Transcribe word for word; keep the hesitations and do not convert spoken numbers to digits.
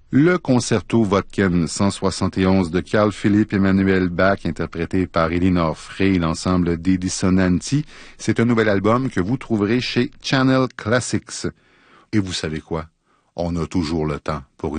Le concerto Vodkin cent soixante et onze de Carl Philipp Emanuel Bach, interprété par Elinor Frey et l'ensemble des Dissonanti, c'est un nouvel album que vous trouverez chez Channel Classics. Et vous savez quoi? On a toujours le temps pour une